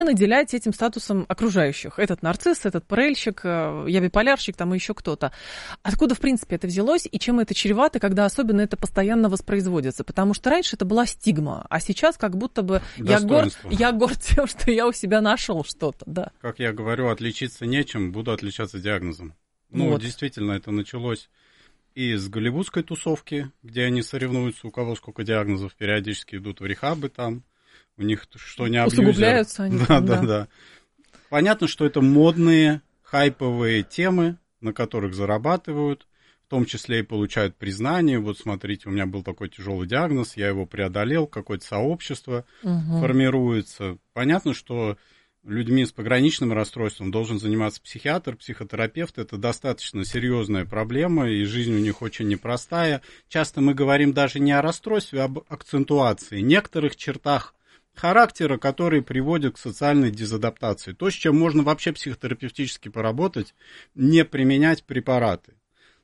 наделять этим статусом окружающих. Этот нарцисс, этот парельщик, я биполярщик, там и еще кто-то. Откуда, в принципе, это взялось и чем это чревато, когда особенно это постоянно воспроизводится? Потому что раньше это была стигма, а сейчас как будто бы я горд тем, что я у себя нашел что-то. Да. Как я говорю, отличиться нечем, буду отличаться диагнозом. Вот. Действительно, это началось и с голливудской тусовки, где они соревнуются, у кого сколько диагнозов, периодически идут в рехабы там. У них что не абьюзер. Усугубляются они. Да. Понятно, что это модные, хайповые темы, на которых зарабатывают, в том числе и получают признание. Вот смотрите, у меня был такой тяжелый диагноз, я его преодолел, какое-то сообщество формируется. Понятно, что людьми с пограничным расстройством должен заниматься психиатр, психотерапевт. Это достаточно серьезная проблема, и жизнь у них очень непростая. Часто мы говорим даже не о расстройстве, а об акцентуации некоторых чертах характера, которые приводят к социальной дезадаптации. То, с чем можно вообще психотерапевтически поработать, не применять препараты.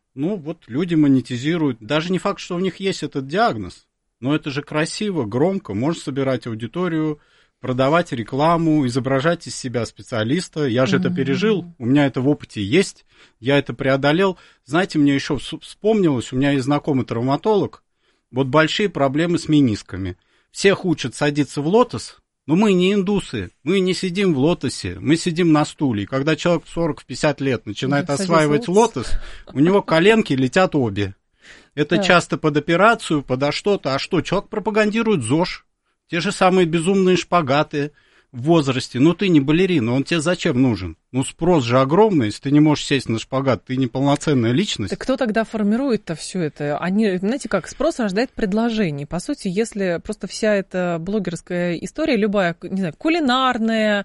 Люди монетизируют. Даже не факт, что у них есть этот диагноз, но это же красиво, громко. Можно собирать аудиторию, продавать рекламу, изображать из себя специалиста. Я же это пережил, у меня это в опыте есть, я это преодолел. Знаете, мне еще вспомнилось, у меня есть знакомый травматолог, большие проблемы с менисками. Всех учат садиться в лотос, но мы не индусы, мы не сидим в лотосе, мы сидим на стуле. И когда человек в 40-50 лет начинает осваивать лотос, у него коленки летят обе. Это часто под операцию, под что-то. А что, человек пропагандирует ЗОЖ, те же самые безумные шпагаты в возрасте. Ты не балерина, он тебе зачем нужен? Спрос же огромный, если ты не можешь сесть на шпагат, ты не полноценная личность. Так кто тогда формирует-то все это? Они, знаете как, спрос рождает предложение. По сути, если просто вся эта блогерская история, любая, не знаю, кулинарная,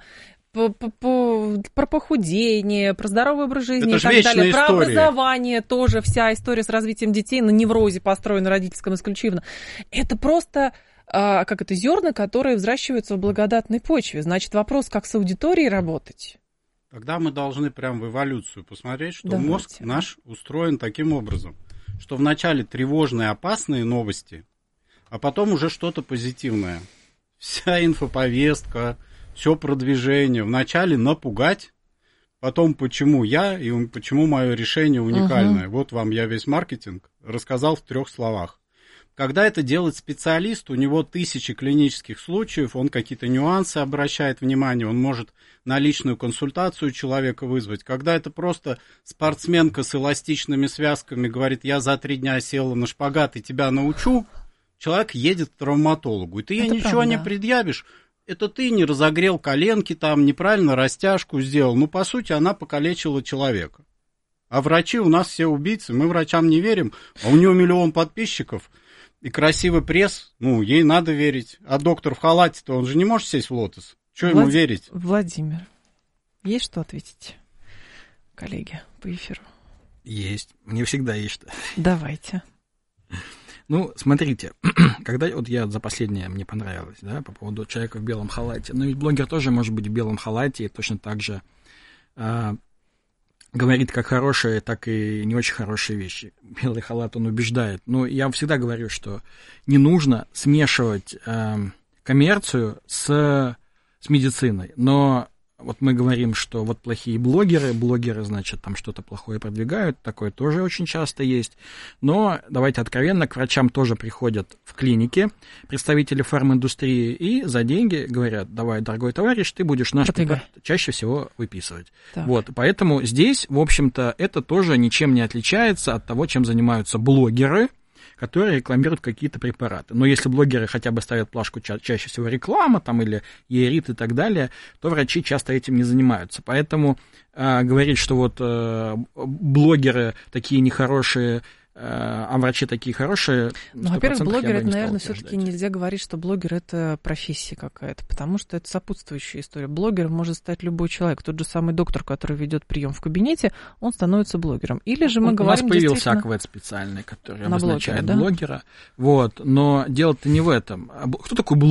про похудение, про здоровый образ жизни и так далее, про образование тоже, вся история с развитием детей на неврозе построена родительском исключительно. Это просто... зерна, которые взращиваются в благодатной почве. Значит, вопрос, как с аудиторией работать. Тогда мы должны прям в эволюцию посмотреть, что мозг наш устроен таким образом, что вначале тревожные, опасные новости, а потом уже что-то позитивное. Вся инфоповестка, все продвижение. Вначале напугать, потом почему я и почему мое решение уникальное. Вот вам я весь маркетинг рассказал в 3 словах. Когда это делает специалист, у него тысячи клинических случаев, он какие-то нюансы обращает внимание, он может на личную консультацию человека вызвать. Когда это просто спортсменка с эластичными связками говорит, я за 3 дня села на шпагат и тебя научу, человек едет к травматологу, и ты ей ничего не предъявишь. Это ты не разогрел коленки, там неправильно растяжку сделал. По сути, она покалечила человека. А врачи у нас все убийцы, мы врачам не верим, а у него 1 миллион подписчиков. И красивый пресс, ей надо верить. А доктор в халате-то, он же не может сесть в лотос. Что ему верить? Владимир, есть что ответить, коллеги, по эфиру? Есть. Мне всегда есть что. Давайте. Смотрите, когда я за последнее мне понравилось, по поводу человека в белом халате. Но ведь блогер тоже может быть в белом халате и точно так же говорит как хорошие, так и не очень хорошие вещи. Белый халат, он убеждает. Но я всегда говорю, что не нужно смешивать коммерцию с медициной. Но мы говорим, что плохие блогеры, значит, там что-то плохое продвигают, такое тоже очень часто есть. Но, давайте откровенно, к врачам тоже приходят в клинике представители фарминдустрии и за деньги говорят, давай, дорогой товарищ, ты будешь наш препарат чаще всего выписывать. Поэтому здесь, в общем-то, это тоже ничем не отличается от того, чем занимаются блогеры, которые рекламируют какие-то препараты. Но если блогеры хотя бы ставят плашку чаще всего реклама, или ЕРИТ и так далее, то врачи часто этим не занимаются. Поэтому говорить, что блогеры такие нехорошие, а врачи такие хорошие, во-первых, блогер, это, наверное, все-таки нельзя говорить, что блогер — это профессия какая-то, потому что это сопутствующая история. Блогером может стать любой человек. Тот же самый доктор, который ведет прием в кабинете, он становится блогером. Или же мы говорим... У нас появился АКВЭД специальный, который обозначает блогера. Но дело-то не в этом. Кто такой блогер?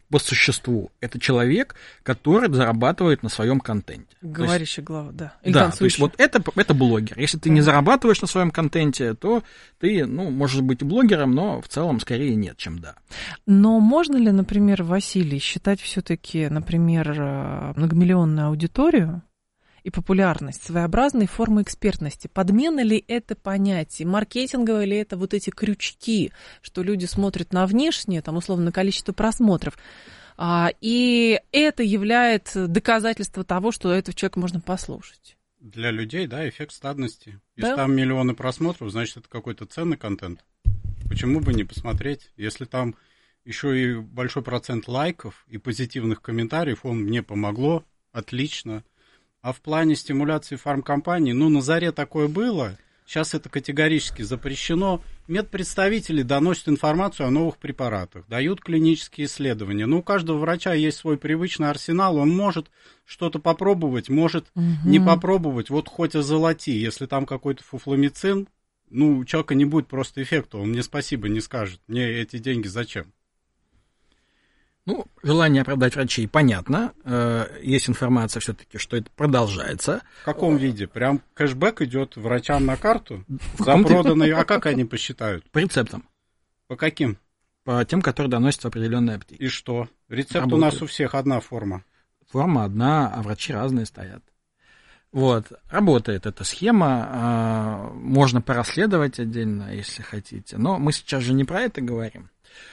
по существу. Это человек, который зарабатывает на своем контенте. Говорящая глава, да. Или да, то есть вот это блогер. Если ты не зарабатываешь на своем контенте, то ты, можешь быть блогером, но в целом скорее нет, чем да. Но можно ли, например, Василий, считать все-таки, например, многомиллионную аудиторию и популярность своеобразной формы экспертности? Подмена ли это понятие? Маркетинговое ли это вот эти крючки, что люди смотрят на внешнее, там, условно, на количество просмотров, и это является доказательством того, что этого человека можно послушать? Для людей, да, эффект стадности. Да? Если там миллионы просмотров, значит, это какой-то ценный контент. Почему бы не посмотреть? Если там еще и большой процент лайков и позитивных комментариев, мне помогло, отлично. А в плане стимуляции фармкомпаний, на заре такое было, сейчас это категорически запрещено. Медпредставители доносят информацию о новых препаратах, дают клинические исследования. У каждого врача есть свой привычный арсенал, он может что-то попробовать, может не попробовать, вот хоть озолоти. Если там какой-то фуфломицин, у человека не будет просто эффекта, он мне спасибо не скажет, мне эти деньги зачем? Желание оправдать врачей понятно. Есть информация все-таки, что это продолжается. В каком виде? Прям кэшбэк идет врачам на карту за проданные. А как они посчитают? По рецептам. По каким? По тем, которые доносятся в определенные аптеки. И что? Рецепт у нас у всех одна форма. Форма одна, а врачи разные стоят. Работает эта схема. Можно порасследовать отдельно, если хотите. Но мы сейчас же не про это говорим.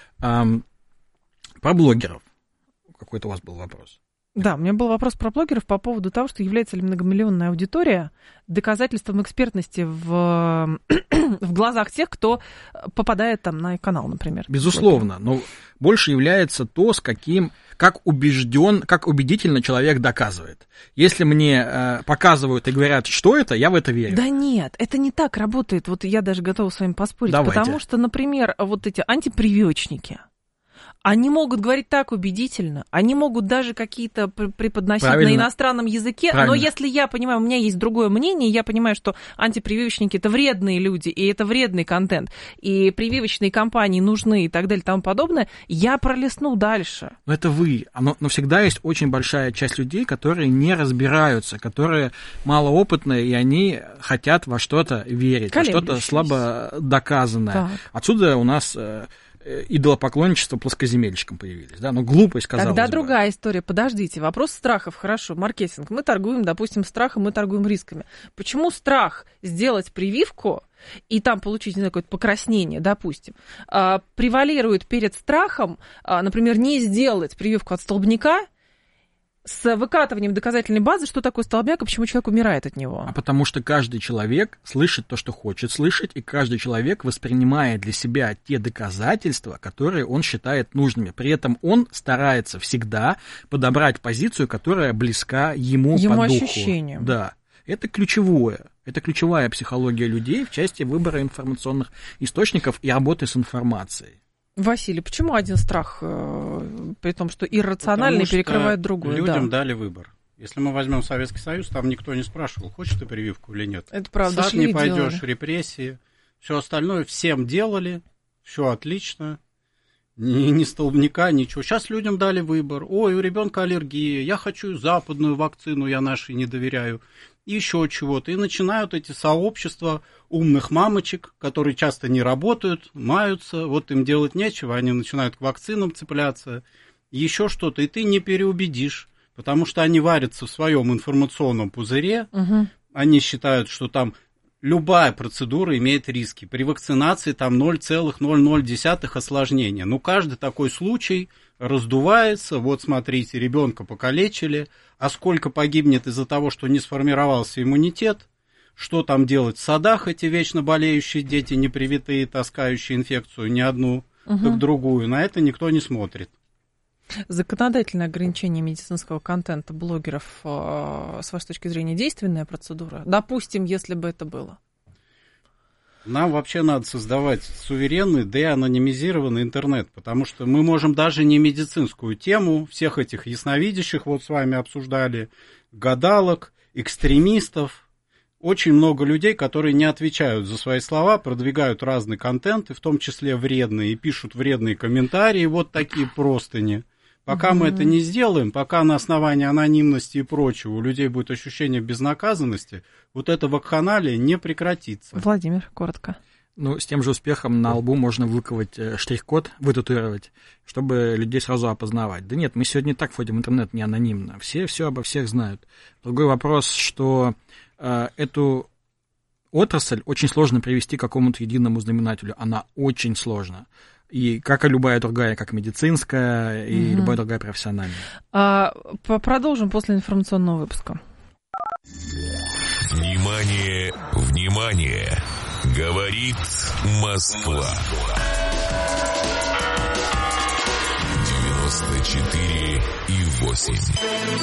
Про блогеров. Какой-то у вас был вопрос. Да, у меня был вопрос про блогеров по поводу того, что является ли многомиллионная аудитория доказательством экспертности в глазах тех, кто попадает там на канал, например. Безусловно, но больше является то, как убедительно человек доказывает. Если мне показывают и говорят, что это, я в это верю. Да нет, это не так работает. Вот я даже готова с вами поспорить. Давайте. Потому что, например, вот эти антипрививочники, они могут говорить так убедительно, они могут даже какие-то преподносить на иностранном языке, но если я понимаю, у меня есть другое мнение, я понимаю, что антипрививочники – это вредные люди, и это вредный контент, и прививочные кампании нужны и так далее и тому подобное, я пролистну дальше. Но это вы. Но всегда есть очень большая часть людей, которые не разбираются, которые малоопытные, и они хотят во что-то верить, во что-то слабо доказанное. Так. Отсюда у нас идолопоклонничество плоскоземельщикам появились, да, глупость, казалось бы. Тогда другая история, подождите, вопрос страхов, хорошо, маркетинг, мы торгуем, допустим, страхом, мы торгуем рисками. Почему страх сделать прививку и там получить, какое-то покраснение, допустим, превалирует перед страхом, например, не сделать прививку от столбняка, с выкатыванием доказательной базы, что такое столбняк и почему человек умирает от него? А потому что каждый человек слышит то, что хочет слышать, и каждый человек воспринимает для себя те доказательства, которые он считает нужными. При этом он старается всегда подобрать позицию, которая близка ему по духу. Ощущениям. Да. Это ключевое. Это ключевая психология людей в части выбора информационных источников и работы с информацией. Василий, почему один страх, при том, что иррациональный перекрывает другой? Людям дали выбор. Если мы возьмем Советский Союз, там никто не спрашивал, хочешь ты прививку или нет. Это правда. Сад не пойдешь, репрессии. Все остальное всем делали, все отлично. Ни столбняка, ничего. Сейчас людям дали выбор. Ой, у ребенка аллергия, я хочу западную вакцину, я нашей не доверяю. И еще чего-то. И начинают эти сообщества умных мамочек, которые часто не работают, маются, вот им делать нечего, они начинают к вакцинам цепляться, еще что-то, и ты не переубедишь, потому что они варятся в своем информационном пузыре, они считают, что там любая процедура имеет риски. При вакцинации там 0,00 осложнения. Каждый такой случай раздувается. Вот смотрите, ребенка покалечили, а сколько погибнет из-за того, что не сформировался иммунитет, что там делать в садах эти вечно болеющие дети, непривитые, таскающие инфекцию не одну, так другую. На это никто не смотрит. Законодательное ограничение медицинского контента блогеров, с вашей точки зрения, действенная процедура? Допустим, если бы это было. Нам вообще надо создавать суверенный, деанонимизированный интернет, потому что мы можем даже не медицинскую тему, всех этих ясновидящих, вот с вами обсуждали, гадалок, экстремистов, очень много людей, которые не отвечают за свои слова, продвигают разный контент, и в том числе вредные, и пишут вредные комментарии, вот такие простыни. Пока мы это не сделаем, пока на основании анонимности и прочего у людей будет ощущение безнаказанности, вот эта вакханалия не прекратится. Владимир, коротко. Ну, с тем же успехом на лбу можно выковать штрих-код, вытатуировать, чтобы людей сразу опознавать. Да нет, мы сегодня и так входим в интернет не анонимно. Все обо всех знают. Другой вопрос, что эту отрасль очень сложно привести к какому-то единому знаменателю. Она очень сложна. И как и любая другая, как медицинская, и любая другая профессиональная. Продолжим после информационного выпуска. Внимание, внимание! Говорит Москва. 94,8.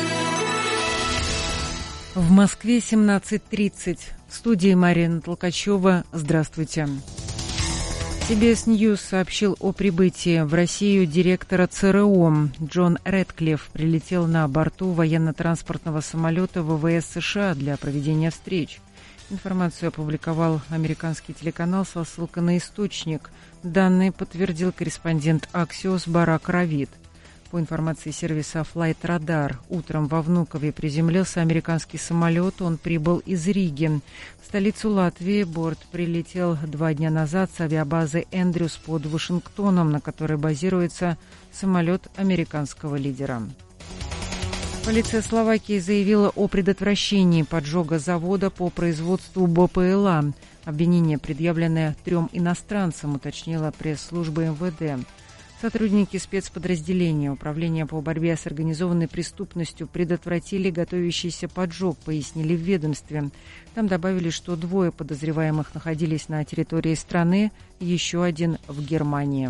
В Москве 17:30. В студии Марина Толкачева. Здравствуйте. CBS News сообщил о прибытии в Россию директора ЦРУ. Джон Рэдклифф прилетел на борту военно-транспортного самолета ВВС США для проведения встреч. Информацию опубликовал американский телеканал со ссылкой на источник. Данные подтвердил корреспондент Axios Барак Равид. По информации сервиса Flight Radar, утром во Внукове приземлился американский самолет. Он прибыл из Риги. В столицу Латвии борт прилетел 2 дня назад с авиабазы Эндрюс под Вашингтоном, на которой базируется самолет американского лидера. Полиция Словакии заявила о предотвращении поджога завода по производству БПЛА. Обвинение, предъявленное 3 иностранцам, уточнила пресс-служба МВД. Сотрудники спецподразделения Управления по борьбе с организованной преступностью предотвратили готовящийся поджог, пояснили в ведомстве. Там добавили, что 2 подозреваемых находились на территории страны, еще 1 в Германии.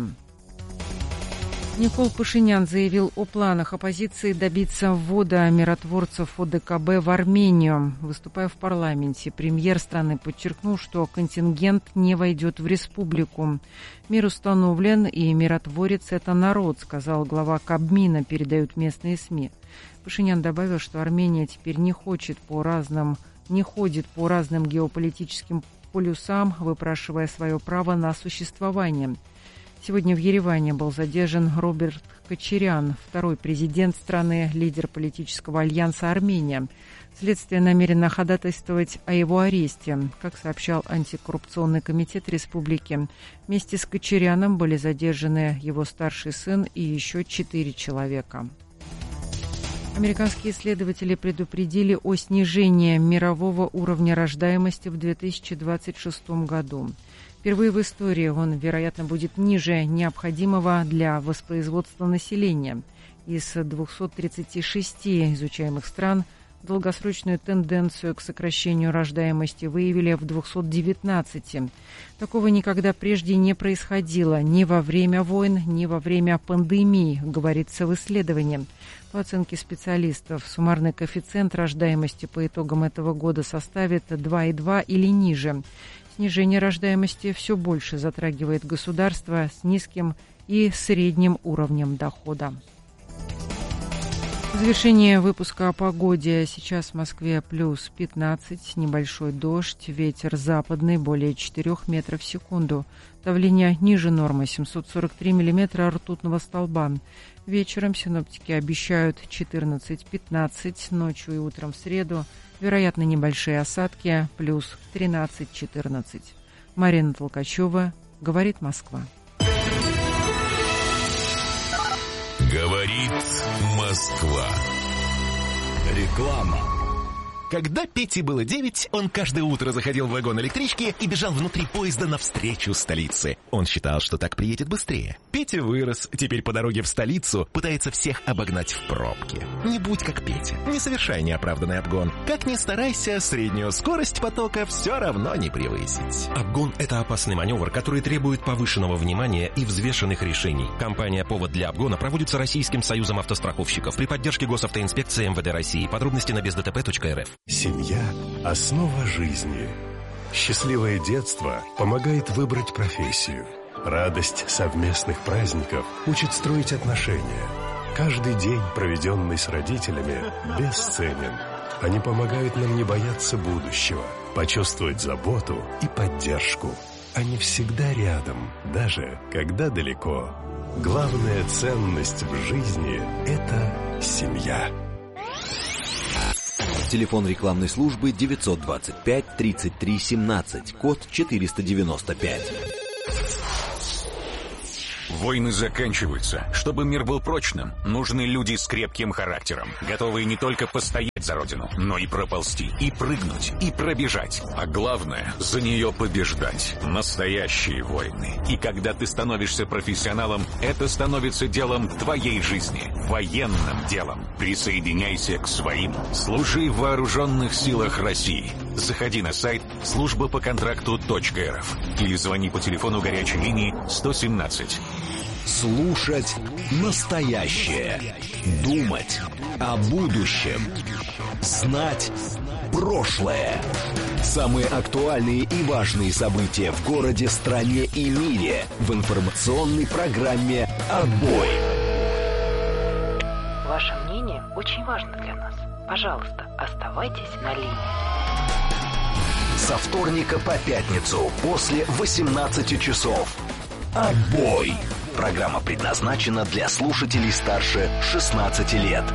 Никол Пашинян заявил о планах оппозиции добиться ввода миротворцев ОДКБ в Армению. Выступая в парламенте, премьер страны подчеркнул, что контингент не войдет в республику. Мир установлен, и миротворец – это народ, сказал глава Кабмина, передают местные СМИ. Пашинян добавил, что Армения теперь не ходит по разным геополитическим полюсам, выпрашивая свое право на существование. Сегодня в Ереване был задержан Роберт Кочарян, 2-й президент страны, лидер политического альянса «Армения». Следствие намерено ходатайствовать о его аресте. Как сообщал антикоррупционный комитет республики, вместе с Кочаряном были задержаны его старший сын и еще 4 человека. Американские исследователи предупредили о снижении мирового уровня рождаемости в 2026 году. Впервые в истории он, вероятно, будет ниже необходимого для воспроизводства населения. Из 236 изучаемых стран долгосрочную тенденцию к сокращению рождаемости выявили в 219. Такого никогда прежде не происходило ни во время войн, ни во время пандемии, говорится в исследовании. По оценке специалистов, суммарный коэффициент рождаемости по итогам этого года составит 2,2 или ниже. Снижение рождаемости все больше затрагивает государства с низким и средним уровнем дохода. В завершение выпуска о погоде. Сейчас в Москве плюс 15, небольшой дождь, ветер западный более 4 метров в секунду. Давление ниже нормы 743 миллиметра ртутного столба. Вечером синоптики обещают 14-15, ночью и утром в среду вероятно небольшие осадки, плюс 13-14. Марина Толкачева, говорит Москва. Говорит Москва. Реклама. Когда Пете было 9, он каждое утро заходил в вагон электрички и бежал внутри поезда навстречу столице. Он считал, что так приедет быстрее. Петя вырос, теперь по дороге в столицу пытается всех обогнать в пробке. Не будь как Петя, не совершай неоправданный обгон. Как ни старайся, среднюю скорость потока все равно не превысить. Обгон – это опасный маневр, который требует повышенного внимания и взвешенных решений. Кампания «Повод для обгона» проводится Российским союзом автостраховщиков при поддержке Госавтоинспекции МВД России. Подробности на бездтп.рф. Семья – основа жизни. Счастливое детство помогает выбрать профессию. Радость совместных праздников учит строить отношения. Каждый день, проведенный с родителями, бесценен. Они помогают нам не бояться будущего, почувствовать заботу и поддержку. Они всегда рядом, даже когда далеко. Главная ценность в жизни – это семья. Телефон рекламной службы 925 33 17, код 495. Войны заканчиваются. Чтобы мир был прочным, нужны люди с крепким характером, готовые не только постоять за родину, но и проползти, и прыгнуть, и пробежать. А главное, за нее побеждать. Настоящие войны. И когда ты становишься профессионалом, это становится делом твоей жизни. Военным делом. Присоединяйся к своим. Служи в вооруженных силах России. Заходи на сайт службапоконтракту.рф или звони по телефону горячей линии 117. Слушать настоящее. Думать о будущем. Знать прошлое. Самые актуальные и важные события в городе, стране и мире в информационной программе «Отбой». Ваше мнение очень важно для нас. Пожалуйста, оставайтесь на линии. Со вторника по пятницу после 18 часов. «Отбой». Программа предназначена для слушателей старше 16 лет.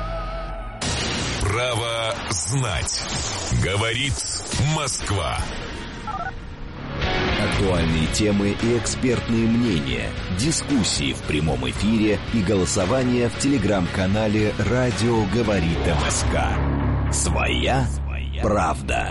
Право знать. Говорит Москва. Актуальные темы и экспертные мнения, дискуссии в прямом эфире и голосование в телеграм-канале «Радио говорит МСК». Своя правда.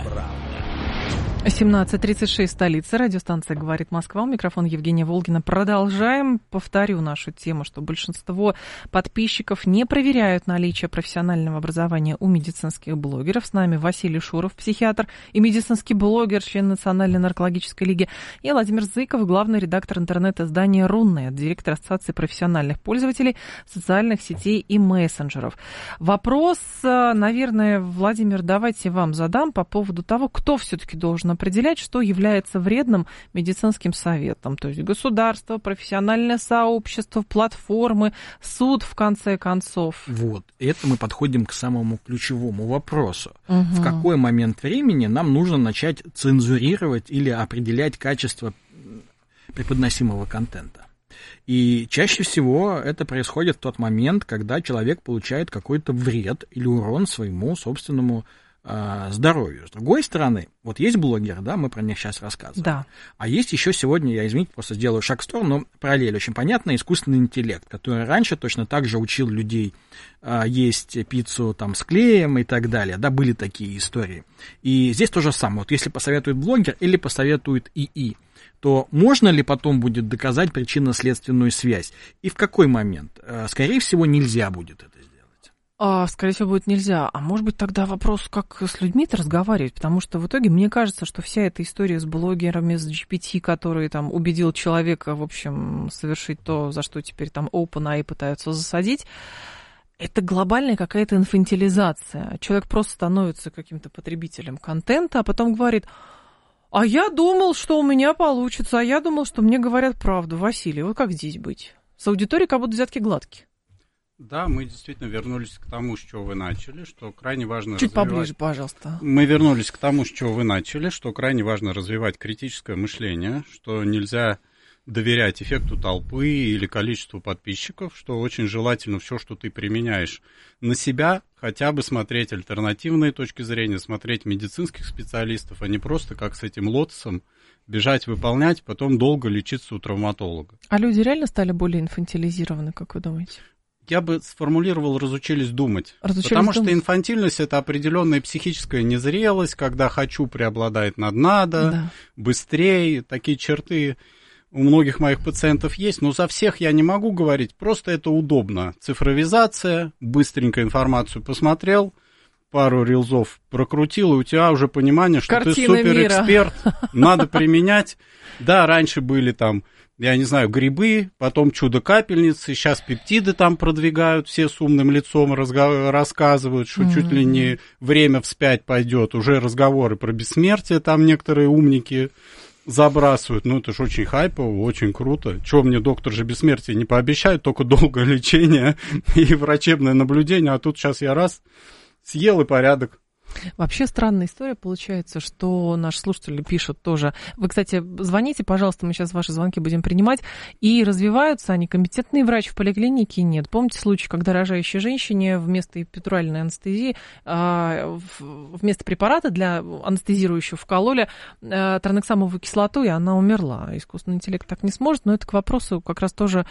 17:36, столица. Радиостанция «Говорит Москва». У микрофона Евгения Волгина. Продолжаем. Повторю нашу тему, что большинство подписчиков не проверяют наличие профессионального образования у медицинских блогеров. С нами Василий Шуров, психиатр и медицинский блогер, член Национальной наркологической лиги. И Владимир Зыков, главный редактор интернет-издания «Рунет», директор Ассоциации профессиональных пользователей социальных сетей и мессенджеров. Вопрос, наверное, Владимир, давайте вам задам по поводу того, кто все-таки должен определять, что является вредным медицинским советом. То есть государство, профессиональное сообщество, платформы, суд, в конце концов. Вот. Это мы подходим к самому ключевому вопросу. В какой момент времени нам нужно начать цензурировать или определять качество преподносимого контента? И чаще всего это происходит в тот момент, когда человек получает какой-то вред или урон своему собственному здоровью. С другой стороны, вот есть блогеры, да, мы про них сейчас рассказываем. Да. А есть еще сегодня, я, извините, просто сделаю шаг в сторону, но параллель очень понятна, искусственный интеллект, который раньше точно так же учил людей есть пиццу там с клеем и так далее, да, были такие истории. И здесь то же самое. Вот если посоветует блогер или посоветует ИИ, то можно ли потом будет доказать причинно-следственную связь? И в какой момент? Скорее всего, нельзя будет это сделать. Скорее всего, будет нельзя. А может быть, тогда вопрос, как с людьми-то разговаривать? Потому что в итоге мне кажется, что вся эта история с блогерами, с GPT, который там убедил человека, в общем, совершить то, за что теперь там OpenAI пытаются засадить, это глобальная какая-то инфантилизация. Человек просто становится каким-то потребителем контента, а потом говорит: а я думал, что у меня получится, а я думал, что мне говорят правду. Василий, вот как здесь быть? С аудиторией как будто взятки гладкие. Да, мы действительно вернулись к тому, с чего вы начали, что крайне важно Чуть поближе, пожалуйста. Мы вернулись к тому, с чего вы начали, что крайне важно развивать критическое мышление, что нельзя доверять эффекту толпы или количеству подписчиков, что очень желательно все, что ты применяешь на себя, хотя бы смотреть альтернативные точки зрения, смотреть медицинских специалистов, а не просто как с этим лотосом бежать, выполнять, потом долго лечиться у травматолога. А люди реально стали более инфантилизированы, как вы думаете? Я бы сформулировал, разучились думать. Потому что инфантильность — это определенная психическая незрелость, когда «хочу» преобладает над «надо», да. Быстрее, такие черты у многих моих пациентов есть, но за всех я не могу говорить, просто это удобно. Цифровизация, быстренько информацию посмотрел, пару рилзов прокрутил, и у тебя уже понимание, что картина ты суперэксперт, надо применять. Да, раньше были там, я не знаю, грибы, потом чудо-капельницы, сейчас пептиды там продвигают, все с умным лицом рассказывают, что чуть ли не время вспять пойдет, уже разговоры про бессмертие там некоторые умники забрасывают. Ну, это же очень хайпово, очень круто. Чего мне доктор же бессмертия не пообещает, только долгое лечение и врачебное наблюдение, а тут сейчас я раз съел и порядок. Вообще странная история получается, что наши слушатели пишут тоже. Вы, кстати, звоните, пожалуйста, мы сейчас ваши звонки будем принимать. И развиваются они. Компетентный врач в поликлинике нет. Помните случай, когда рожающей женщине вместо эпидуральной анестезии, вместо препарата для анестезирующего вкололи транексамовую кислоту, и она умерла. Искусственный интеллект так не сможет, но это к вопросу как раз тоже...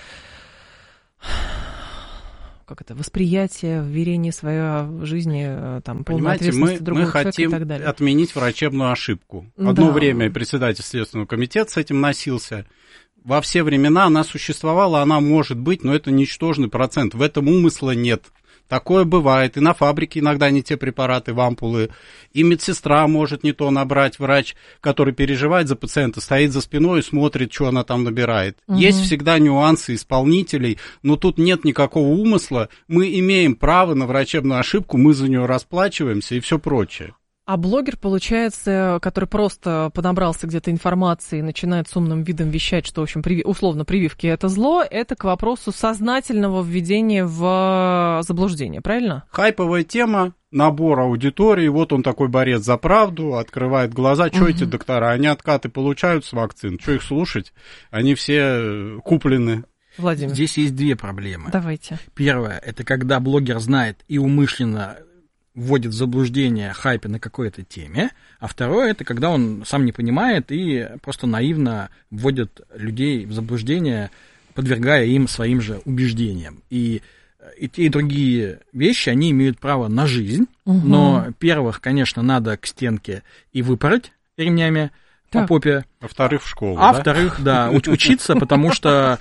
восприятие, вверение своей жизни, там, полной ответственности другого человека и так далее. Мы хотим отменить врачебную ошибку. Одно время председатель Следственного комитета с этим носился. Во все времена она существовала, она может быть, но это ничтожный процент. В этом умысла нет. Такое бывает. И на фабрике иногда не те препараты в ампулы. И медсестра может не то набрать. Врач, который переживает за пациента, стоит за спиной и смотрит, что она там набирает. Угу. Есть всегда нюансы исполнителей, но тут нет никакого умысла. Мы имеем право на врачебную ошибку, мы за нее расплачиваемся и все прочее. А блогер, получается, который просто подобрался где-то информации и начинает с умным видом вещать, что, в общем, условно прививки – это зло, это к вопросу сознательного введения в заблуждение, правильно? Хайповая тема, набор аудитории, вот он такой борец за правду, открывает глаза, что эти доктора, они откаты получают с вакцин, что их слушать, они все куплены. Владимир. Здесь есть две проблемы. Давайте. Первое – это когда блогер знает и умышленно вводит в заблуждение хайпе на какой-то теме, а второе, это когда он сам не понимает и просто наивно вводит людей в заблуждение, подвергая им своим же убеждениям. И те, и другие вещи, они имеют право на жизнь, но первых, конечно, надо к стенке и выпороть ремнями по попе. А вторых в школу, А вторых, да, учиться, потому что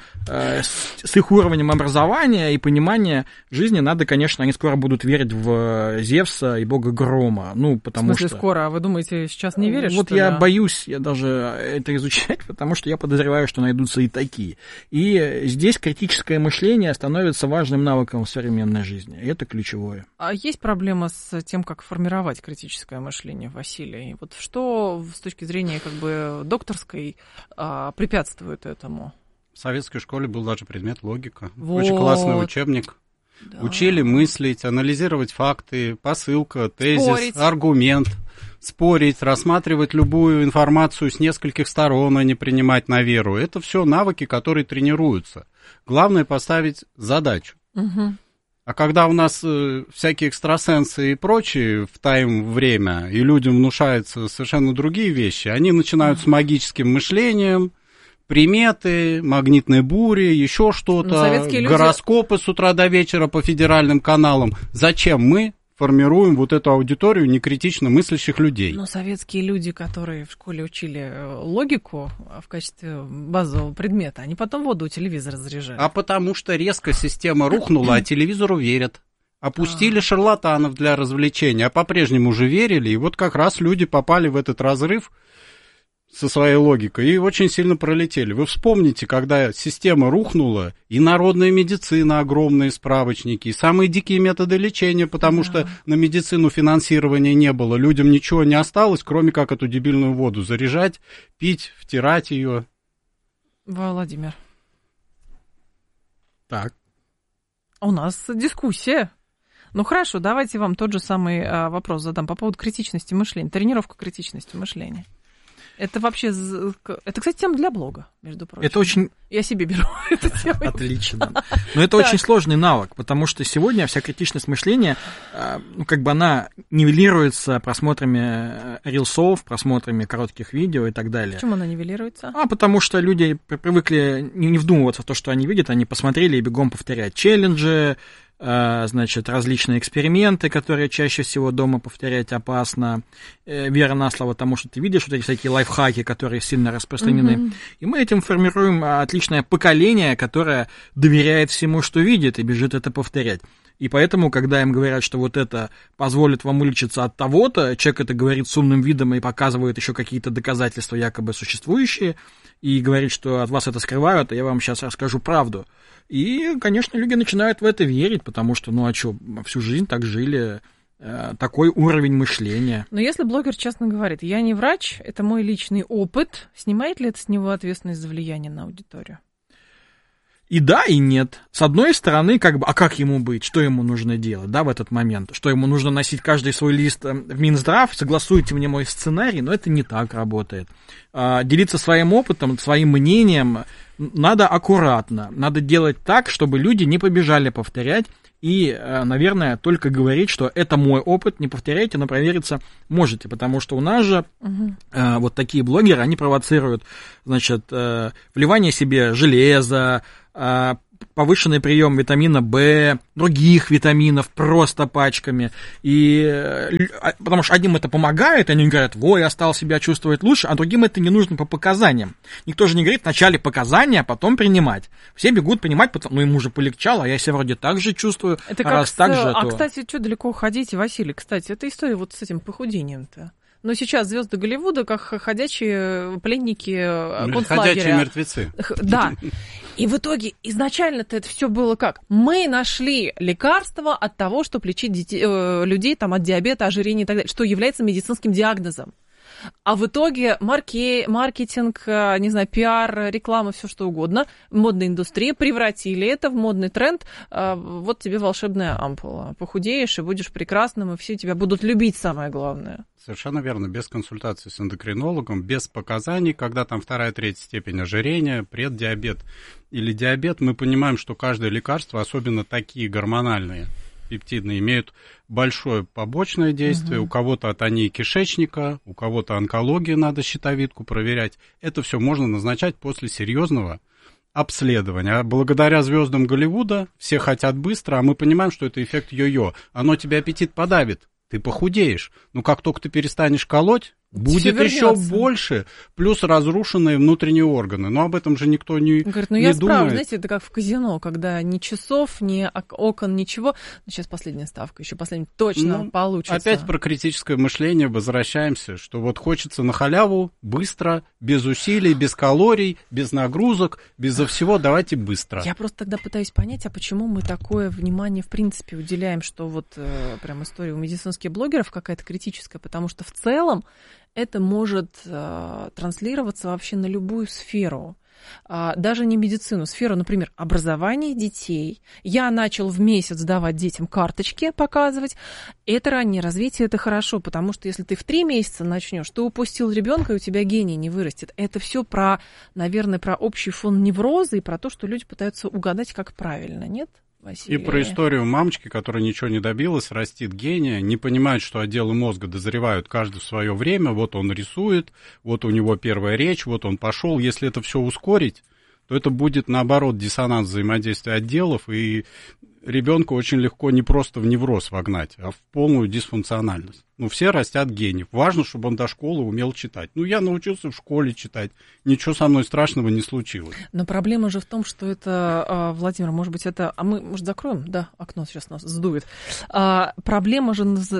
с их уровнем образования и понимания жизни надо, конечно, они скоро будут верить в Зевса и бога Грома. Ну, потому в смысле скоро? А вы думаете, сейчас не верят, вот что ли? Вот я боюсь даже это изучать, потому что я подозреваю, что найдутся и такие. И здесь критическое мышление становится важным навыком в современной жизни. И это ключевое. А есть проблема с тем, как формировать критическое мышление, Василий? Вот что с точки зрения как бы докторской препятствует этому? В советской школе был даже предмет логика. Вот. Очень классный учебник. Да. Учили мыслить, анализировать факты, посылка, тезис, аргумент, спорить, рассматривать любую информацию с нескольких сторон, а не принимать на веру. Это все навыки, которые тренируются. Главное поставить задачу. Угу. А когда у нас всякие экстрасенсы и прочие в тайм-время, и людям внушаются совершенно другие вещи, они начинают с магическим мышлением, приметы, магнитные бури, еще что-то, гороскопы с утра до вечера по федеральным каналам. Зачем мы формируем вот эту аудиторию некритично мыслящих людей? Но советские люди, которые в школе учили логику в качестве базового предмета, они потом воду у телевизора заряжали. А потому что резко система рухнула, а телевизору верят. Опустили шарлатанов для развлечения, а по-прежнему же верили, и вот как раз люди попали в этот разрыв со своей логикой и очень сильно пролетели. Вы вспомните, когда система рухнула, и народная медицина, огромные справочники, и самые дикие методы лечения, потому что на медицину финансирования не было, людям ничего не осталось, кроме как эту дебильную воду заряжать, пить, втирать ее. Владимир. Так. У нас дискуссия. Ну хорошо, давайте вам тот же самый вопрос задам по поводу критичности мышления, тренировка критичности мышления. Это вообще, это, кстати, тема для блога, между прочим. Это очень... Я себе беру эту тему. Отлично. Но это очень сложный навык, потому что сегодня вся критичность мышления, ну, как бы она нивелируется просмотрами рилсов, просмотрами коротких видео и так далее. Почему она нивелируется? Потому что люди привыкли не вдумываться в то, что они видят, они посмотрели и бегом повторять челленджи, значит, различные эксперименты, которые чаще всего дома повторять опасно, вера на слово тому, что ты видишь, вот эти всякие лайфхаки, которые сильно распространены. И мы этим формируем отличное поколение, которое доверяет всему, что видит, и бежит это повторять. И поэтому, когда им говорят, что вот это позволит вам вылечиться от того-то, человек это говорит с умным видом и показывает еще какие-то доказательства якобы существующие, и говорит, что от вас это скрывают, а я вам сейчас расскажу правду. И, конечно, люди начинают в это верить, потому что, ну а что, всю жизнь так жили, такой уровень мышления. Но если блогер честно говорит, я не врач, это мой личный опыт, снимает ли это с него ответственность за влияние на аудиторию? И да, и нет. С одной стороны, как бы, а как ему быть? Что ему нужно делать, да, в этот момент? Что ему нужно носить каждый свой лист в Минздрав? Согласуйте мне мой сценарий, но это не так работает. Делиться своим опытом, своим мнением надо аккуратно. Надо делать так, чтобы люди не побежали повторять. И, наверное, только говорить, что это мой опыт, не повторяйте, но провериться можете, потому что у нас же вот такие блогеры, они провоцируют, значит, вливание себе железа, повышенный прием витамина В, других витаминов просто пачками, и потому что одним это помогает, они говорят, ой, я стал себя чувствовать лучше, а другим это не нужно по показаниям. Никто же не говорит вначале показания, а потом принимать. Все бегут принимать, потому, ну ему же полегчало, а я себя вроде так же чувствую, это раз как так же, то... кстати, что далеко уходите, Василий, кстати, это история вот с этим похудением-то. Но сейчас звезды Голливуда как ходячие пленники концлагеря. Ходячие мертвецы. Да. И в итоге изначально-то это все было как? Мы нашли лекарство от того, чтобы лечить людей там, от диабета, ожирения и так далее, что является медицинским диагнозом. А в итоге маркетинг, не знаю, пиар, реклама, все что угодно, модная индустрия превратили это в модный тренд. Вот тебе волшебная ампула. Похудеешь и будешь прекрасным, и все тебя будут любить, самое главное. Совершенно верно. Без консультации с эндокринологом, без показаний, когда там 2-3 степень ожирения, преддиабет или диабет, мы понимаем, что каждое лекарство, особенно такие гормональные, пептидные, имеют большое побочное действие. У кого-то атония кишечника, у кого-то онкология, надо щитовидку проверять. Это все можно назначать после серьезного обследования. А благодаря звездам Голливуда все хотят быстро, а мы понимаем, что это эффект йо-йо. Оно тебе аппетит подавит, ты похудеешь. Но как только ты перестанешь колоть, будет еще больше, плюс разрушенные внутренние органы. Но об этом же никто не думает. Говорит, ну я справа, знаете, это как в казино, когда ни часов, ни окон, ничего. Ну, сейчас последняя ставка, еще последняя точно получится. Опять про критическое мышление возвращаемся, что вот хочется на халяву, быстро, без усилий, без калорий, без нагрузок, безо всего, давайте быстро. Я просто тогда пытаюсь понять, а почему мы такое внимание в принципе уделяем, что вот прям история у медицинских блогеров какая-то критическая, потому что в целом это может транслироваться вообще на любую сферу, даже не медицину, сферу, например, образование детей. Я начал в месяц давать детям карточки, показывать. Это раннее развитие, это хорошо, потому что если ты в 3 месяца начнешь, ты упустил ребенка, и у тебя гений не вырастет. Это все про, наверное, про общий фон невроза и про то, что люди пытаются угадать, как правильно, нет? Василий. И про историю мамочки, которая ничего не добилась, растит гения, не понимает, что отделы мозга дозревают каждый в свое время, вот он рисует, вот у него первая речь, вот он пошел. Если это все ускорить, то это будет, наоборот, диссонанс взаимодействия отделов, и ребенка очень легко не просто в невроз вогнать, а в полную дисфункциональность. Ну, все растят гениев. Важно, чтобы он до школы умел читать. Ну, я научился в школе читать. Ничего со мной страшного не случилось. Но проблема же в том, что это, Владимир, может быть, это... А мы, может, закроем? Да, окно сейчас нас сдует. Проблема же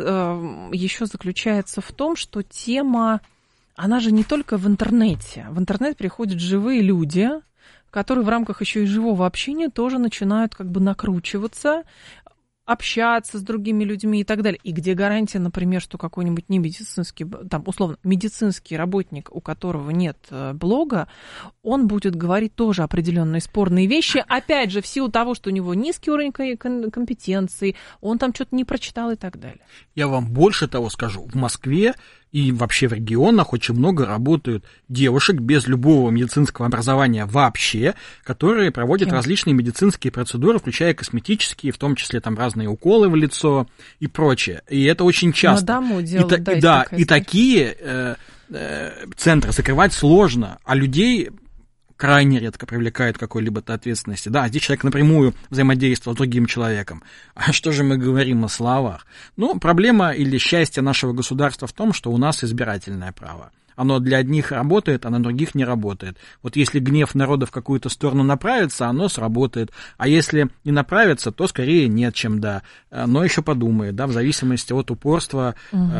еще заключается в том, что тема, она же не только в интернете. В интернет приходят живые люди, которые в рамках еще и живого общения тоже начинают как бы накручиваться, общаться с другими людьми и так далее. И где гарантия, например, что какой-нибудь не медицинский, там, условно, медицинский работник, у которого нет блога, он будет говорить тоже определенные спорные вещи, опять же, в силу того, что у него низкий уровень компетенции, он там что-то не прочитал и так далее. Я вам больше того скажу. В Москве и вообще в регионах очень много работают девушек без любого медицинского образования вообще, которые проводят различные медицинские процедуры, включая косметические, в том числе там разные уколы в лицо и прочее. И это очень часто. На дому делают, и такие центры закрывать сложно, а людей крайне редко привлекают к какой-либо ответственности. Да, здесь человек напрямую взаимодействовал с другим человеком. А что же мы говорим о словах? Ну, проблема или счастье нашего государства в том, что у нас избирательное право. Оно для одних работает, а на других не работает. Вот если гнев народа в какую-то сторону направится, оно сработает. А если не направится, то скорее нет, чем да. Но еще подумает, да, в зависимости от упорства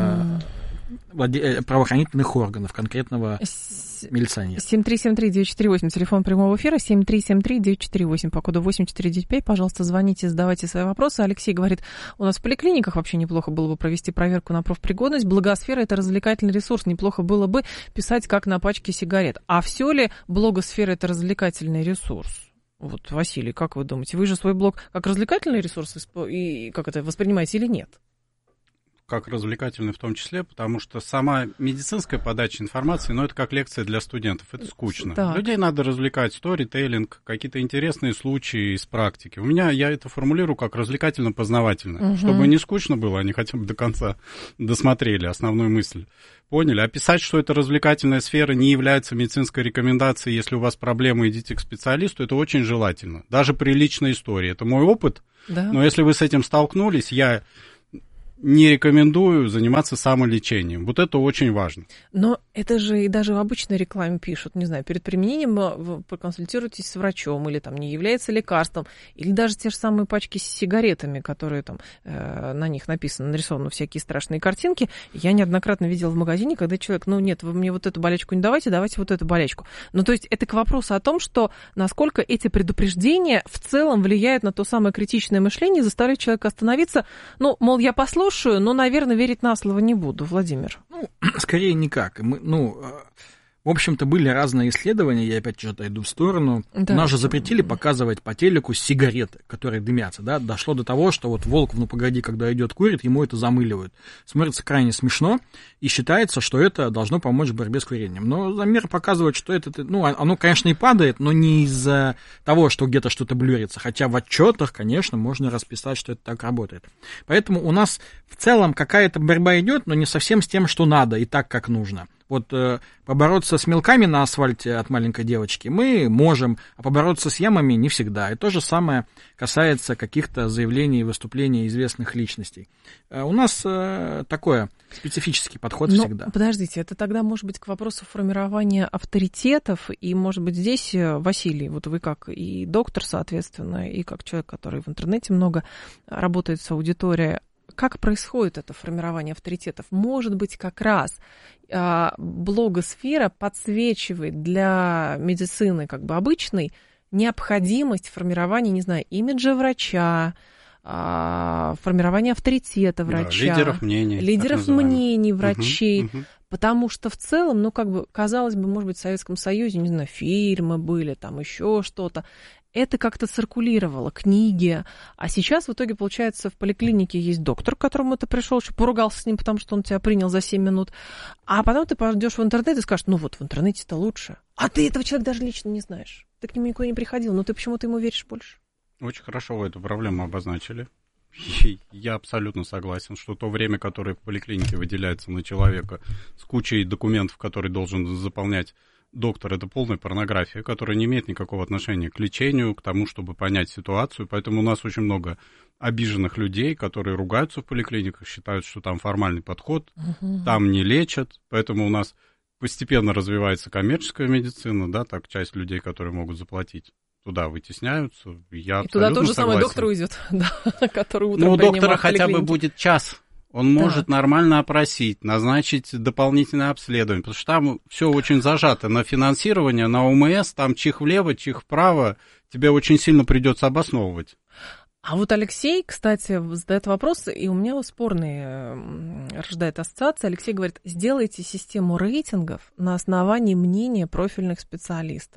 правоохранительных органов, конкретного милиционера. 7373948, телефон прямого эфира, 7373948, по коду 8495. Пожалуйста, звоните, задавайте свои вопросы. Алексей говорит, у нас в поликлиниках вообще неплохо было бы провести проверку на профпригодность. Блогосфера – это развлекательный ресурс. Неплохо было бы писать, как на пачке сигарет. А все ли блогосфера – это развлекательный ресурс? Вот, Василий, как вы думаете, вы же свой блог как развлекательный ресурс и как это воспринимаете или нет? Как развлекательный в том числе, потому что сама медицинская подача информации, это как лекция для студентов, это скучно. Так. Людей надо развлекать, сторителлинг, какие-то интересные случаи из практики. Я это формулирую как развлекательно-познавательно, чтобы не скучно было, они хотя бы до конца досмотрели основную мысль. Поняли? А писать, что это развлекательная сфера, не является медицинской рекомендацией, если у вас проблемы, идите к специалисту, это очень желательно. Даже при личной истории. Это мой опыт, но если вы с этим столкнулись, я не рекомендую заниматься самолечением. Вот это очень важно. Но это же и даже в обычной рекламе пишут, не знаю, перед применением вы проконсультируйтесь с врачом, или там не является лекарством, или даже те же самые пачки с сигаретами, которые там на них написано, нарисованы всякие страшные картинки. Я неоднократно видела в магазине, когда человек, нет, вы мне вот эту болячку не давайте, давайте вот эту болячку. То есть это к вопросу о том, что насколько эти предупреждения в целом влияют на то самое критичное мышление и заставляют человека остановиться, мол, я послушаю, но, наверное, верить на слово не буду. Владимир. Скорее никак. В общем-то, были разные исследования, я опять что-то иду в сторону. Да. Нас же запретили показывать по телеку сигареты, которые дымятся, да. Дошло до того, что вот Волков, погоди, когда идет курит, ему это замыливают. Смотрится крайне смешно, и считается, что это должно помочь в борьбе с курением. Но замеры показывают, что это, оно, конечно, и падает, но не из-за того, что где-то что-то блюрится. Хотя в отчетах, конечно, можно расписать, что это так работает. Поэтому у нас в целом какая-то борьба идет, но не совсем с тем, что надо, и так, как нужно. Вот побороться с мелками на асфальте от маленькой девочки мы можем, а побороться с ямами не всегда. И то же самое касается каких-то заявлений и выступлений известных личностей. У нас такой специфический подход всегда. Подождите, это тогда может быть к вопросу формирования авторитетов, и может быть здесь, Василий, вот вы как и доктор, соответственно, и как человек, который в интернете много работает с аудиторией, как происходит это формирование авторитетов? Может быть, как раз блогосфера подсвечивает для медицины обычной необходимость формирования, не знаю, имиджа врача, формирования авторитета врача, лидеров мнений врачей, потому что в целом, казалось бы, может быть, в Советском Союзе, не знаю, фильмы были, там еще что-то, это как-то циркулировало, книги, а сейчас в итоге, получается, в поликлинике есть доктор, к которому ты пришел, еще поругался с ним, потому что он тебя принял за 7 минут, а потом ты пойдешь в интернет и скажешь, в интернете-то лучше, а ты этого человека даже лично не знаешь, ты к нему никуда не приходил, но ты почему-то ему веришь больше. Очень хорошо вы эту проблему обозначили. Я абсолютно согласен, что то время, которое в поликлинике выделяется на человека с кучей документов, которые должен заполнять доктор, это полная порнография, которая не имеет никакого отношения к лечению, к тому, чтобы понять ситуацию. Поэтому у нас очень много обиженных людей, которые ругаются в поликлиниках, считают, что там формальный подход, там не лечат. Поэтому у нас постепенно развивается коммерческая медицина, да, так часть людей, которые могут заплатить, туда вытесняются. Я и туда тоже самый доктор уйдет, да, который утром у доктора хотя бы будет час. Он может нормально опросить, назначить дополнительное обследование, потому что там все очень зажато на финансирование, на ОМС, там чих влево, чих вправо, тебе очень сильно придется обосновывать. А вот Алексей, кстати, задает вопрос, и у меня спорные рождает ассоциация. Алексей говорит, сделайте систему рейтингов на основании мнения профильных специалистов.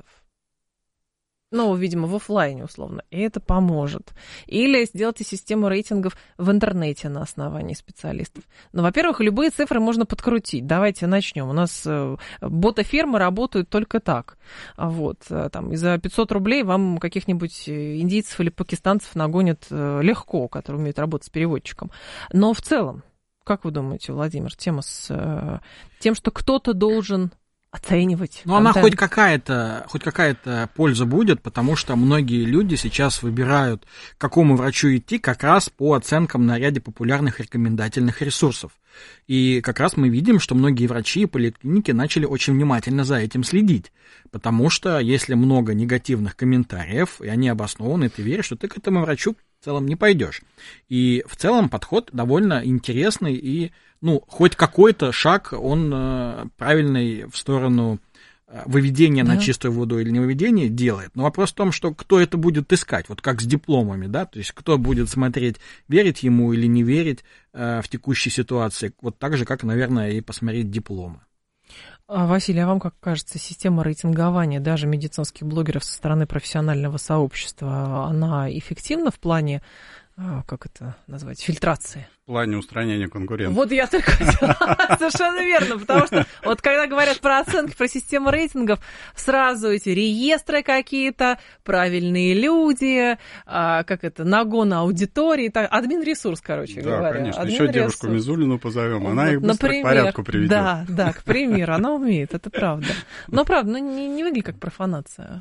Видимо, в офлайне, условно, и это поможет. Или сделайте систему рейтингов в интернете на основании специалистов. Во-первых, любые цифры можно подкрутить. Давайте начнем. У нас бота-фермы работают только так. Там, и за 500 рублей вам каких-нибудь индийцев или пакистанцев нагонят легко, которые умеют работать с переводчиком. Но в целом, как вы думаете, Владимир, тема с тем, что кто-то должен оценивать. Она хоть какая-то польза будет, потому что многие люди сейчас выбирают, к какому врачу идти, как раз по оценкам на ряде популярных рекомендательных ресурсов. И как раз мы видим, что многие врачи и поликлиники начали очень внимательно за этим следить, потому что если много негативных комментариев, и они обоснованы, ты веришь, что ты к этому врачу в целом не пойдешь. И в целом подход довольно интересный и хоть какой-то шаг, он правильный в сторону выведения на чистую воду или не выведения делает. Но вопрос в том, что кто это будет искать, вот как с дипломами, да, то есть кто будет смотреть, верить ему или не верить в текущей ситуации, вот так же, как, наверное, и посмотреть дипломы. Василий, а вам как кажется, система рейтингования даже медицинских блогеров со стороны профессионального сообщества, она эффективна в плане, как это назвать, фильтрации? В плане устранения конкурентов. Вот я только совершенно верно, потому что вот когда говорят про оценки, про систему рейтингов, сразу эти реестры какие-то, правильные люди, нагон аудитории, админ-ресурс, короче говоря. Да, конечно, еще девушку Мизулину позовем, она их быстро к порядку приведет. Да, к примеру, она умеет, это правда. Но правда, не выглядит как профанация.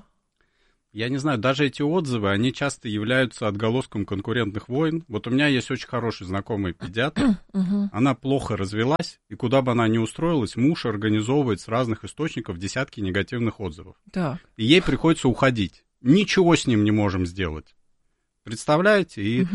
Я не знаю, даже эти отзывы, они часто являются отголоском конкурентных войн. Вот у меня есть очень хороший знакомый педиатр, она плохо развелась, и куда бы она ни устроилась, муж организовывает с разных источников десятки негативных отзывов. Так. И ей приходится уходить. Ничего с ним не можем сделать. Представляете? И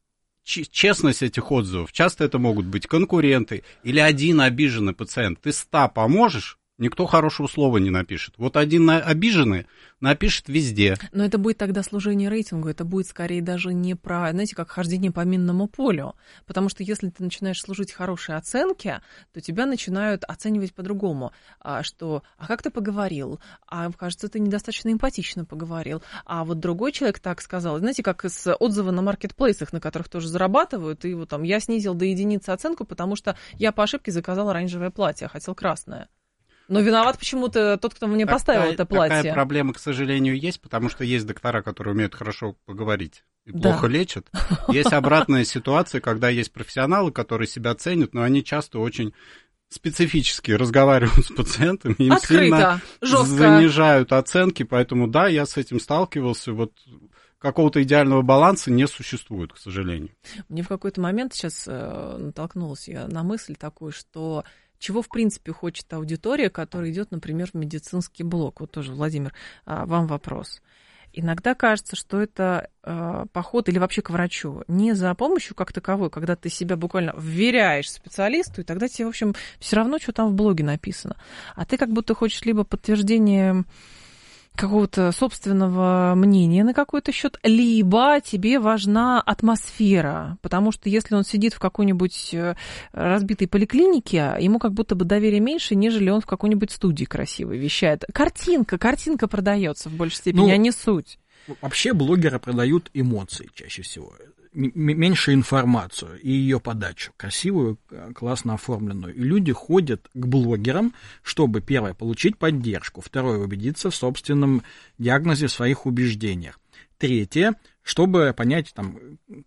честность этих отзывов, часто это могут быть конкуренты или один обиженный пациент. Ты 100 поможешь, никто хорошего слова не напишет. Вот один обиженный напишет везде. Но это будет тогда служение рейтингу, это будет скорее даже не про, знаете, как хождение по минному полю. Потому что если ты начинаешь служить хорошей оценке, то тебя начинают оценивать по-другому. Что, как ты поговорил? Кажется, ты недостаточно эмпатично поговорил. А вот другой человек так сказал. Знаете, как с отзывы на маркетплейсах, на которых тоже зарабатывают, и вот там я снизил до единицы оценку, потому что я по ошибке заказал оранжевое платье, а хотел красное. Но виноват почему-то тот, кто мне поставил это платье. Такая проблема, к сожалению, есть, потому что есть доктора, которые умеют хорошо поговорить и плохо лечат. Есть обратная ситуация, когда есть профессионалы, которые себя ценят, но они часто очень специфически разговаривают с пациентами, им открыто, сильно жестко занижают оценки, поэтому да, я с этим сталкивался, вот какого-то идеального баланса не существует, к сожалению. Мне в какой-то момент сейчас натолкнулась я на мысль такую, что чего, в принципе, хочет аудитория, которая идет, например, в медицинский блок. Вот тоже, Владимир, вам вопрос. Иногда кажется, что это поход или вообще к врачу не за помощью как таковой, когда ты себя буквально вверяешь специалисту, и тогда тебе, в общем, все равно, что там в блоге написано. А ты как будто хочешь либо подтверждение какого-то собственного мнения на какой-то счет, либо тебе важна атмосфера, потому что если он сидит в какой-нибудь разбитой поликлинике, ему как будто бы доверия меньше, нежели он в какой-нибудь студии красивой вещает. Картинка продается в большей степени, а не суть. Вообще блогеры продают эмоции чаще всего. Меньше информацию и ее подачу, красивую, классно оформленную. И люди ходят к блогерам, чтобы, первое, получить поддержку, второе, убедиться в собственном диагнозе, в своих убеждениях. Третье, чтобы понять, там,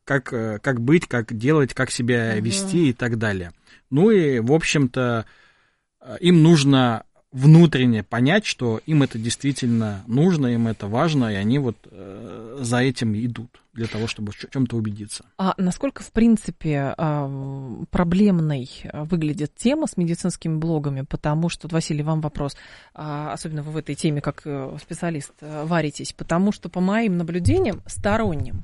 как быть, как делать, как себя вести и так далее. Ну и, в общем-то, им нужно внутренне понять, что им это действительно нужно, им это важно, и они вот за этим идут, для того, чтобы в чем-то убедиться. А насколько, в принципе, проблемной выглядит тема с медицинскими блогами? Потому что, Василий, вам вопрос, особенно вы в этой теме как специалист варитесь, потому что, по моим наблюдениям сторонним,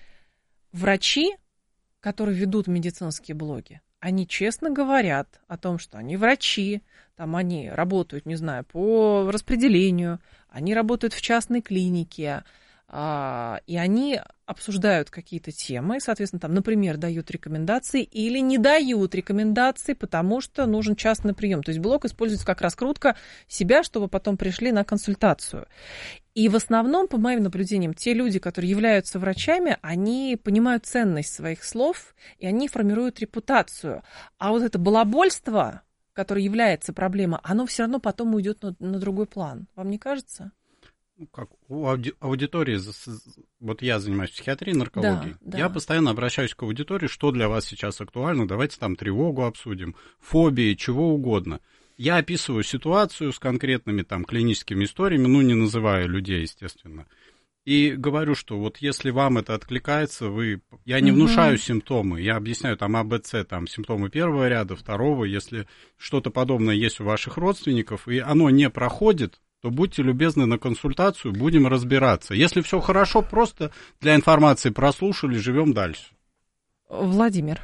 врачи, которые ведут медицинские блоги, они честно говорят о том, что они врачи, там они работают, не знаю, по распределению, они работают в частной клинике, и они обсуждают какие-то темы, соответственно, там, например, дают рекомендации или не дают рекомендаций, потому что нужен частный прием. То есть блог используется как раскрутка себя, чтобы потом пришли на консультацию. И в основном, по моим наблюдениям, те люди, которые являются врачами, они понимают ценность своих слов, и они формируют репутацию. А вот это балабольство, которое является проблемой, оно все равно потом уйдет на другой план. Вам не кажется? Как у аудитории, вот я занимаюсь психиатрией, наркологией, да. Я постоянно обращаюсь к аудитории, что для вас сейчас актуально, давайте там тревогу обсудим, фобии, чего угодно. Я описываю ситуацию с конкретными там клиническими историями, не называя людей, естественно, и говорю, что вот если вам это откликается, я не внушаю симптомы, я объясняю там АБЦ, там симптомы первого ряда, второго, если что-то подобное есть у ваших родственников, и оно не проходит, то будьте любезны на консультацию, будем разбираться. Если все хорошо, просто для информации прослушали, живем дальше. Владимир.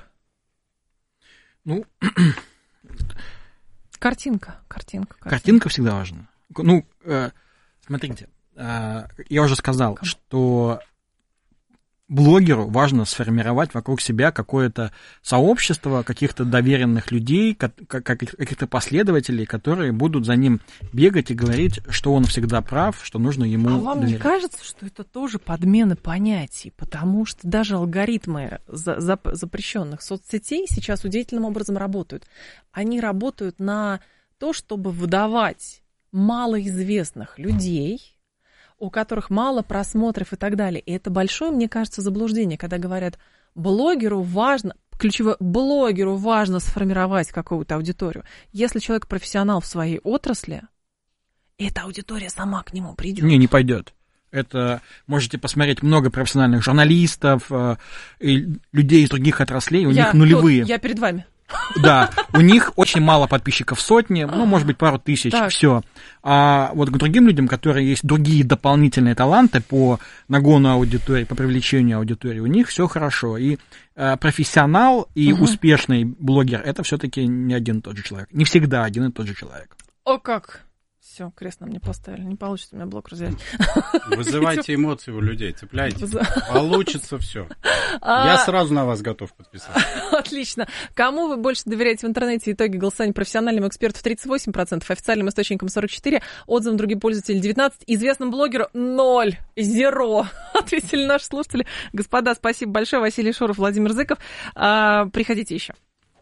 Картинка. Картинка всегда важна. Смотрите, я уже сказал, что блогеру важно сформировать вокруг себя какое-то сообщество каких-то доверенных людей, каких-то последователей, которые будут за ним бегать и говорить, что он всегда прав, что нужно ему доверять. А вам не кажется, что это тоже подмена понятий? Потому что даже алгоритмы запрещенных соцсетей сейчас удивительным образом работают. Они работают на то, чтобы выдавать малоизвестных людей, у которых мало просмотров и так далее. И это большое, мне кажется, заблуждение, когда говорят, блогеру важно сформировать какую-то аудиторию. Если человек профессионал в своей отрасли, эта аудитория сама к нему придет. Не пойдет. Это можете посмотреть много профессиональных журналистов, и людей из других отраслей, у них нулевые. Я перед вами. Да, у них очень мало подписчиков, сотни, может быть, пару тысяч, все. А вот к другим людям, которые есть другие дополнительные таланты по нагону аудитории, по привлечению аудитории, у них все хорошо. И профессионал, и успешный блогер — это все-таки не один и тот же человек. Не всегда один и тот же человек. О, как! Все, крест нам не поставили, не получится у меня блог развивать. Вызывайте эмоции у людей, цепляйте. Получится все. Я сразу на вас готов подписаться. Отлично. Кому вы больше доверяете в интернете? Итоги голосования профессиональным экспертам 38%, официальным источникам 44%, отзывам других пользователей 19%, известным блогеру 0, 0. Ответили наши слушатели. Господа, спасибо большое. Василий Шуров, Владимир Зыков. Приходите еще.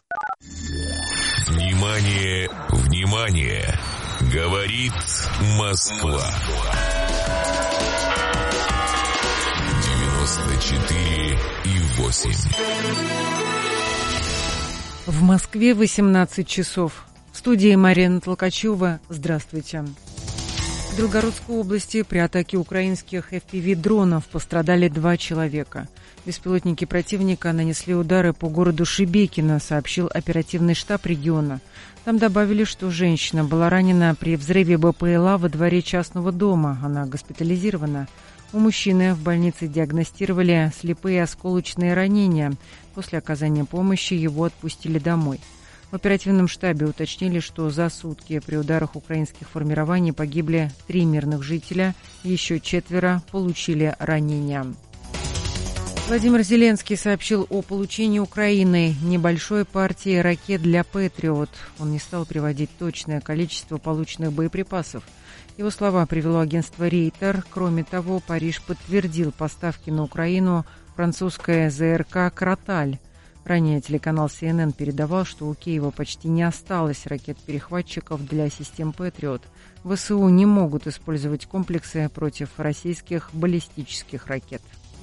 Внимание, внимание! Говорит Москва. 94,8. В Москве 18 часов. В студии Марина Толкачева. Здравствуйте. В Белгородской области при атаке украинских FPV-дронов пострадали 2 человека. Беспилотники противника нанесли удары по городу Шебекино, сообщил оперативный штаб региона. Там добавили, что женщина была ранена при взрыве БПЛА во дворе частного дома. Она госпитализирована. У мужчины в больнице диагностировали слепые осколочные ранения. После оказания помощи его отпустили домой. В оперативном штабе уточнили, что за сутки при ударах украинских формирований погибли 3 мирных жителя, еще 4 получили ранения. Владимир Зеленский сообщил о получении Украиной небольшой партии ракет для «Патриот». Он не стал приводить точное количество полученных боеприпасов. Его слова привело агентство «Рейтер». Кроме того, Париж подтвердил поставки на Украину французская ЗРК «Кроталь». Ранее телеканал CNN передавал, что у Киева почти не осталось ракет-перехватчиков для систем «Патриот». ВСУ не могут использовать комплексы против российских баллистических ракет.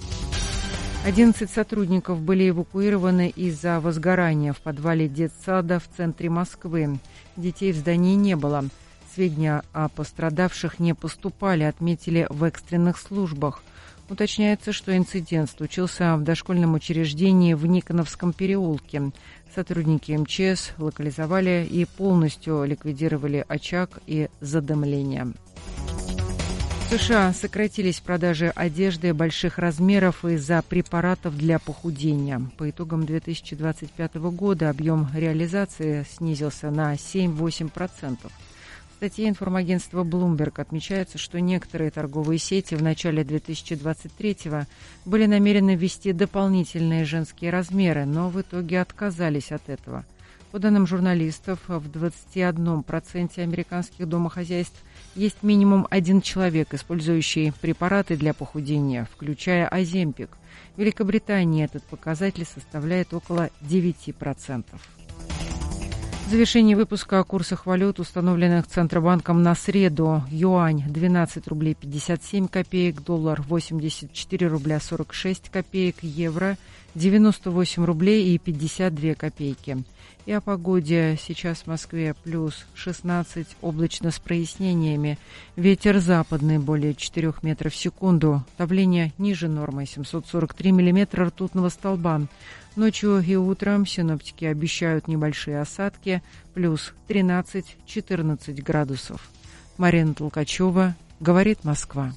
11 сотрудников были эвакуированы из-за возгорания в подвале детсада в центре Москвы. Детей в здании не было. Сведения о пострадавших не поступали, отметили в экстренных службах. Уточняется, что инцидент случился в дошкольном учреждении в Никоновском переулке. Сотрудники МЧС локализовали и полностью ликвидировали очаг и задымление. В США сократились продажи одежды больших размеров из-за препаратов для похудения. По итогам 2025 года объем реализации снизился на 7-8%. В статье информагентства Bloomberg отмечается, что некоторые торговые сети в начале 2023-го были намерены ввести дополнительные женские размеры, но в итоге отказались от этого. По данным журналистов, в 21% американских домохозяйств есть минимум 1 человек, использующий препараты для похудения, включая Оземпик. В Великобритании этот показатель составляет около 9%. В завершении выпуска о курсах валют, установленных Центробанком на среду. Юань 12 рублей 57 копеек, доллар 84 рубля 46 копеек, евро 98 рублей и 52 копейки. И о погоде. Сейчас в Москве плюс 16, облачно с прояснениями. Ветер западный более 4 метров в секунду. Давление ниже нормы 743 миллиметра ртутного столба. Ночью и утром синоптики обещают небольшие осадки, плюс 13-14 градусов. Марина Толкачева, говорит Москва.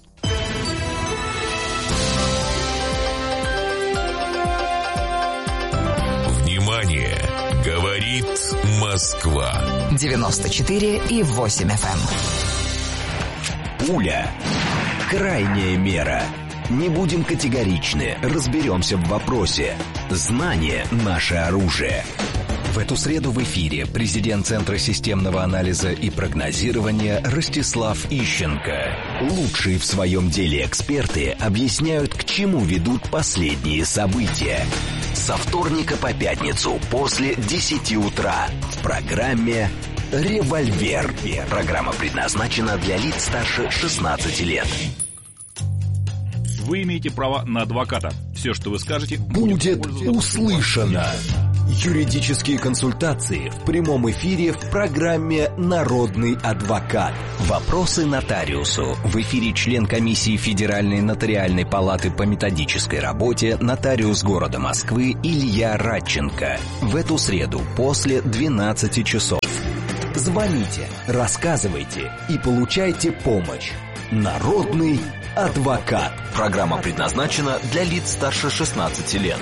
Внимание! Говорит Москва. 94,8 FM. Пуля. Крайняя мера. Не будем категоричны, разберемся в вопросе. Знание – наше оружие. В эту среду в эфире президент Центра системного анализа и прогнозирования Ростислав Ищенко. Лучшие в своем деле эксперты объясняют, к чему ведут последние события. Со вторника по пятницу после 10 утра в программе «Револьвер». Программа предназначена для лиц старше 16 лет. Вы имеете право на адвоката. Все, что вы скажете, будет услышано. Юридические консультации в прямом эфире в программе «Народный адвокат». Вопросы нотариусу. В эфире член комиссии Федеральной нотариальной палаты по методической работе, нотариус города Москвы Илья Радченко. В эту среду после 12 часов. Звоните, рассказывайте и получайте помощь. Народный адвокат. Программа предназначена для лиц старше 16 лет.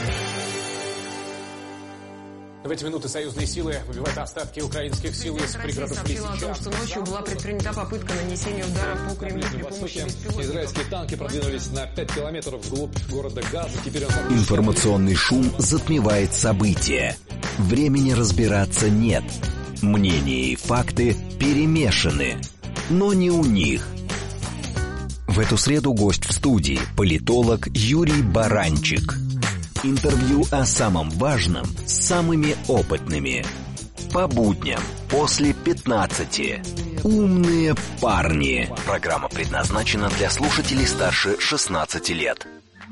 В эти минуты союзные силы выбивают остатки украинских сил из пригородов Лисича. о том, что ночью была предпринята попытка нанесения удара по Кремлю при помощи беспилотников. Израильские танки продвинулись на 5 километров вглубь города Газа. Теперь Информационный шум затмевает события. Времени разбираться нет. Мнения и факты перемешаны. Но не у них. В эту среду гость в студии – политолог Юрий Баранчик. Интервью о самом важном с самыми опытными. По будням после 15. Умные парни. Программа предназначена для слушателей старше 16 лет.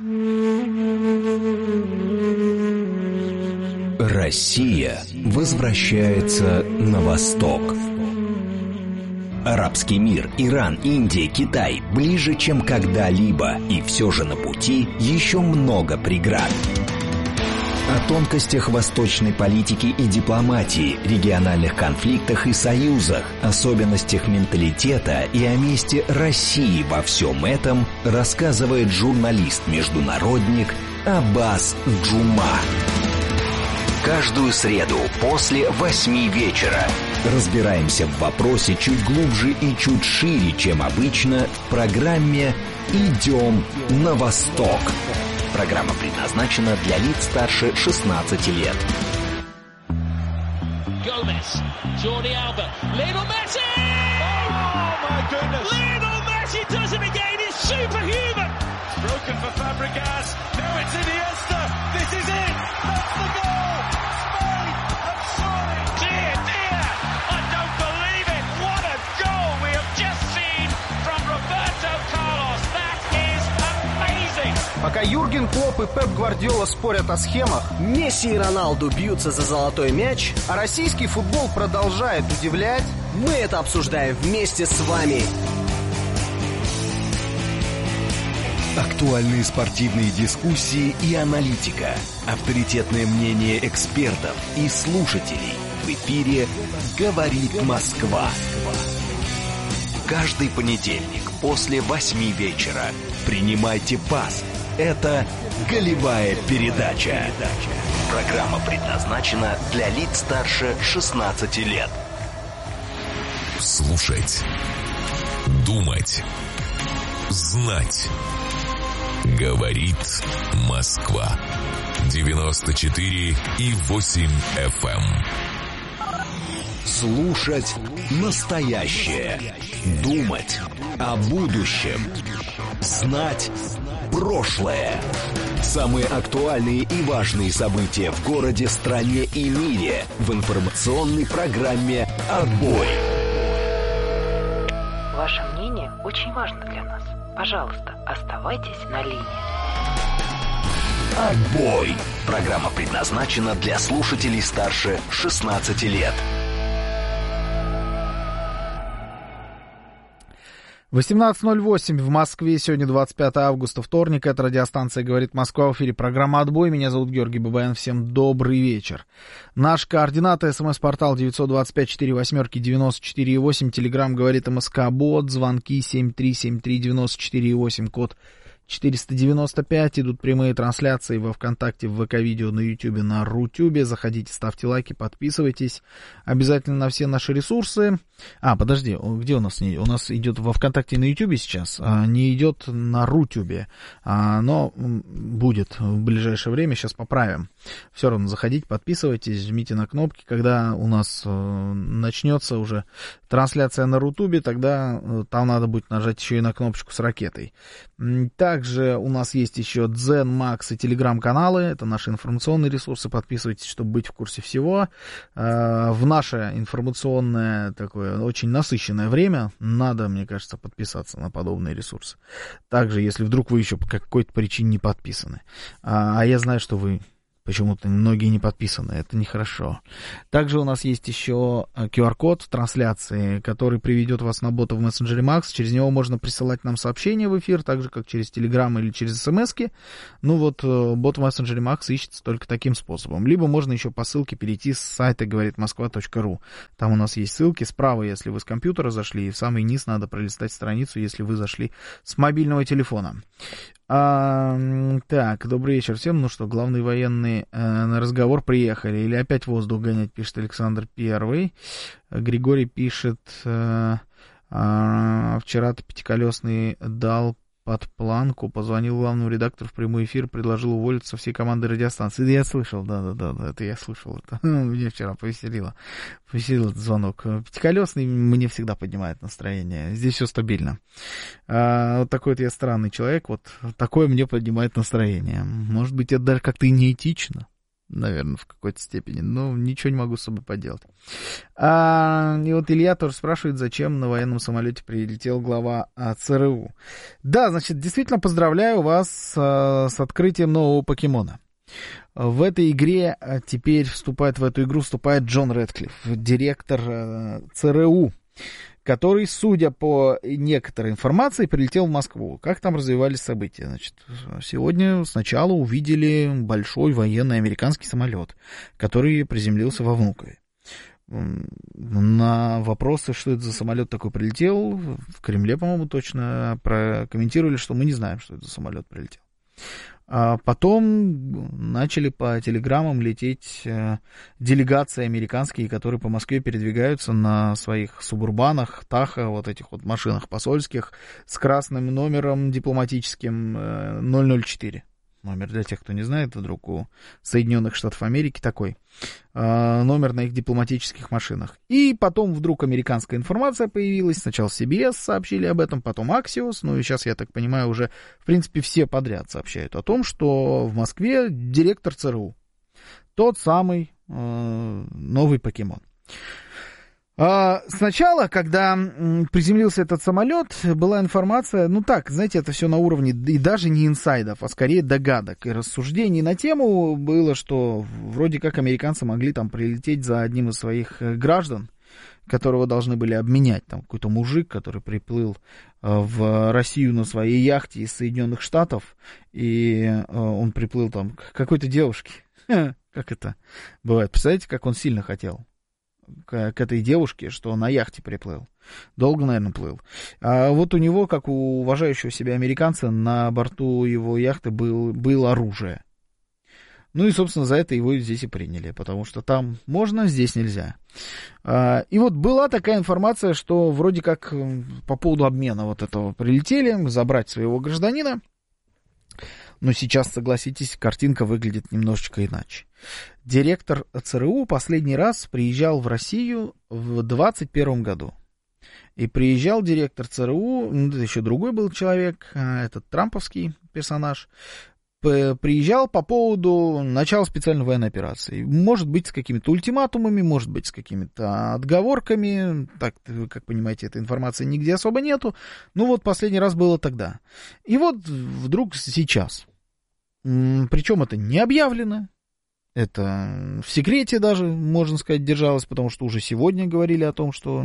Россия возвращается на восток. Арабский мир, Иран, Индия, Китай ближе, чем когда-либо, и все же на пути еще много преград. О тонкостях восточной политики и дипломатии, региональных конфликтах и союзах, особенностях менталитета и о месте России во всем этом рассказывает журналист-международник Аббас Джума. Каждую среду после 8 вечера разбираемся в вопросе чуть глубже и чуть шире, чем обычно, в программе «Идем на восток». Программа предназначена для лиц старше 16 лет. Gomez, Jordi Alba, Lionel Messi! Oh my goodness! Lionel Messi does it again. It's superhuman. Broken for Fabregas. Now it's Iniesta. This is it. That's the goal. Spain have scored. Dear, dear, I don't believe it. What a goal we have just seen from Roberto Carlos. That is amazing. Пока Юрген Клопп и Пеп Гвардиола спорят о схемах, Месси и Роналду бьются за золотой мяч, а российский футбол продолжает удивлять, мы это обсуждаем вместе с вами. Актуальные спортивные дискуссии и аналитика. Авторитетное мнение экспертов и слушателей. В эфире «Говорит Москва». Каждый понедельник после 8 вечера принимайте пас. Это «Голевая передача». Программа предназначена для лиц старше 16 лет. Слушать. Думать. Знать. Говорит Москва. 94,8 FM. Слушать настоящее. Думать о будущем. Знать прошлое. Самые актуальные и важные события в городе, стране и мире в информационной программе «Отбой». Ваше мнение очень важно для нас. Пожалуйста, оставайтесь на линии. «Отбой». Программа предназначена для слушателей старше 16 лет. 18:08 в Москве. Сегодня 25 августа, вторник. Это радиостанция «Говорит Москва». В эфире программа «Отбой». Меня зовут Георгий Бабаян. Всем добрый вечер. Наши координаты. СМС-портал 925-48-94-8. Телеграмм «Говорит МСК-бот». Звонки 7373-94-8. Код 495. Идут прямые трансляции во ВКонтакте, в ВК-видео, на Ютубе, на Рутюбе. Заходите, ставьте лайки, подписывайтесь. Обязательно на все наши ресурсы. Подожди, где у нас? У нас идет во ВКонтакте и на Ютубе сейчас, не идет на Рутюбе, но будет в ближайшее время, сейчас поправим. Все равно заходите, подписывайтесь, жмите на кнопки, когда у нас начнется уже трансляция на Рутюбе, тогда там надо будет нажать еще и на кнопочку с ракетой. Также у нас есть еще Дзен, Макс и Телеграм-каналы, это наши информационные ресурсы, подписывайтесь, чтобы быть в курсе всего. В наше информационное такое очень насыщенное время надо, мне кажется, подписаться на подобные ресурсы. Также, если вдруг вы еще по какой-то причине не подписаны. А я знаю, что вы почему-то многие не подписаны, это нехорошо. Также у нас есть еще QR-код трансляции, который приведет вас на бота в мессенджере Макс. Через него можно присылать нам сообщения в эфир, так же, как через Telegram или через смс-ки. Бот в мессенджере Макс ищется только таким способом. Либо можно еще по ссылке перейти с сайта говоритмосква.ру. Там у нас есть ссылки справа, если вы с компьютера зашли, и в самый низ надо пролистать страницу, если вы зашли с мобильного телефона. Так, добрый вечер всем. Ну что, главные военные на разговор приехали. Или опять воздух гонять, пишет Александр Первый. Григорий пишет, вчера-то Пятиколесный дал под планку, позвонил главному редактору в прямой эфир, предложил уволиться со всей команды радиостанции. Это я слышал, да, это я слышал. Это меня вчера повеселил этот звонок. Пятиколесный мне всегда поднимает настроение. Здесь все стабильно. Вот такой вот я странный человек, вот такое мне поднимает настроение. Может быть, это даже как-то и неэтично. Наверное, в какой-то степени, но ничего не могу с собой поделать. И вот Илья тоже спрашивает, зачем на военном самолете прилетел глава ЦРУ. Да, значит, действительно поздравляю вас с открытием нового покемона. В этой игре теперь вступает Джон Рэдклифф, директор ЦРУ, который, судя по некоторой информации, прилетел в Москву. Как там развивались события? Значит, сегодня сначала увидели большой военный американский самолет, который приземлился во Внукове. На вопросы, что это за самолет такой прилетел, в Кремле, по-моему, точно прокомментировали, что мы не знаем, что это за самолет прилетел. А потом начали по телеграммам лететь делегации американские, которые по Москве передвигаются на своих субурбанах, Таха, вот этих вот машинах посольских с красным номером дипломатическим 004. Номер, для тех, кто не знает, вдруг у Соединенных Штатов Америки такой номер на их дипломатических машинах. И потом вдруг американская информация появилась. Сначала CBS сообщили об этом, потом Axios. Ну и сейчас, я так понимаю, уже, в принципе, все подряд сообщают о том, что в Москве директор ЦРУ. Тот самый новый покемон. Сначала, когда приземлился этот самолет, была информация, знаете, это все на уровне и даже не инсайдов, а скорее догадок и рассуждений на тему было, что вроде как американцы могли там прилететь за одним из своих граждан, которого должны были обменять, там какой-то мужик, который приплыл в Россию на своей яхте из Соединенных Штатов, и он приплыл там к какой-то девушке. Как это бывает? Представляете, как он сильно хотел к этой девушке, что на яхте приплыл. Долго, наверное, плыл. А вот у него, как у уважающего себя американца, на борту его яхты было оружие. Ну и, собственно, за это его здесь и приняли, потому что там можно, здесь нельзя. И вот была такая информация, что вроде как по поводу обмена вот этого прилетели, забрать своего гражданина. Но сейчас, согласитесь, картинка выглядит немножечко иначе. Директор ЦРУ последний раз приезжал в Россию в 2021 году. И приезжал директор ЦРУ, еще другой был человек, этот трамповский персонаж, приезжал по поводу начала специальной военной операции. Может быть, с какими-то ультиматумами, может быть, с какими-то отговорками. Так, как понимаете, этой информации нигде особо нету. Ну вот, последний раз было тогда. И вот вдруг сейчас. Причем это не объявлено. Это в секрете даже, можно сказать, держалось, потому что уже сегодня говорили о том, что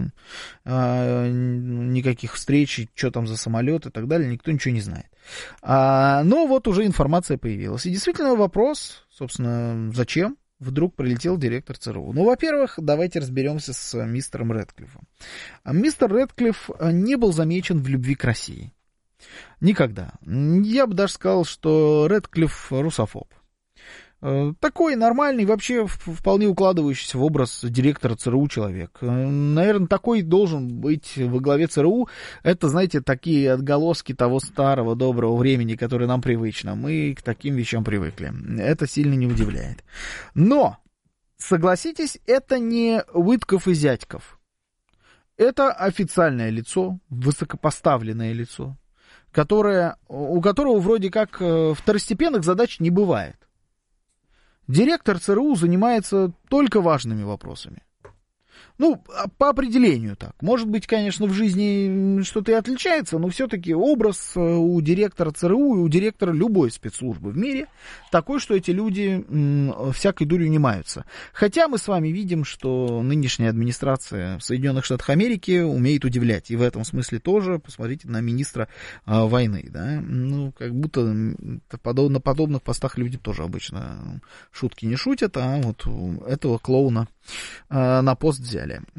никаких встреч, что там за самолет и так далее, никто ничего не знает. Но вот уже информация появилась. И действительно вопрос, собственно, зачем вдруг прилетел директор ЦРУ? Ну, во-первых, давайте разберемся с мистером Рэдклиффом. Мистер Рэдклифф не был замечен в любви к России. Никогда. Я бы даже сказал, что Рэдклифф русофоб. Такой нормальный, вообще вполне укладывающийся в образ директора ЦРУ человек. Наверное, такой должен быть во главе ЦРУ. Это, знаете, такие отголоски того старого доброго времени, которое нам привычно. Мы к таким вещам привыкли. Это сильно не удивляет. Но, согласитесь, это не Уитков и Зятьков. Это официальное лицо, высокопоставленное лицо, у которого вроде как второстепенных задач не бывает. Директор ЦРУ занимается только важными вопросами. Ну, по определению так. Может быть, конечно, в жизни что-то и отличается, но все-таки образ у директора ЦРУ и у директора любой спецслужбы в мире такой, что эти люди всякой дурью не маются. Хотя мы с вами видим, что нынешняя администрация Соединенных Штатов Америки умеет удивлять. И в этом смысле тоже, посмотрите на министра войны. Да? Ну, как будто на подобных постах люди тоже обычно шутки не шутят, а вот этого клоуна на пост взяли.